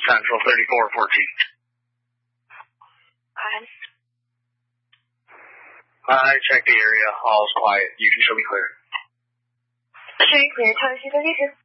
Central 3414. I checked the area. All's quiet. You can show me clear. Show you clear. Tower 232.